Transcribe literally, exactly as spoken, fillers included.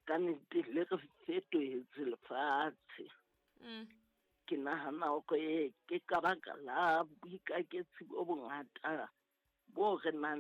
ka nnete le re fetohetse lefatshe. Ke nahana hore ke ka baka la boikaketsi bo bongata bo re nang